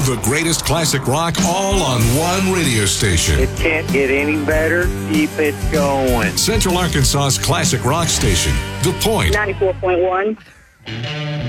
the greatest classic rock all on one radio station. It can't get any better. Keep it going. Central Arkansas's classic rock station, The Point. 94.1.